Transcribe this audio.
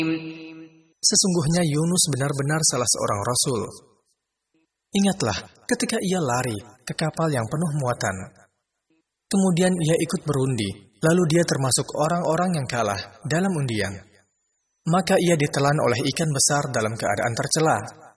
Sesungguhnya Yunus benar-benar salah seorang rasul. Ingatlah ketika ia lari ke kapal yang penuh muatan. Kemudian ia ikut berundi, lalu dia termasuk orang-orang yang kalah dalam undian. Maka ia ditelan oleh ikan besar dalam keadaan tercela.